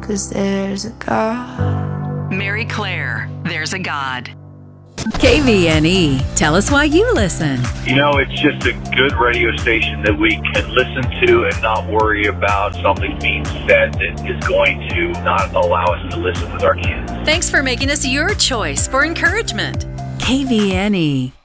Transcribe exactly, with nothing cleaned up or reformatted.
'cause there's a God. Mary Claire, There's a God. K V N E. Tell us why you listen. You know, it's just a good radio station that we can listen to and not worry about something being said that is going to not allow us to listen with our kids. Thanks for making us your choice for encouragement. K V N E.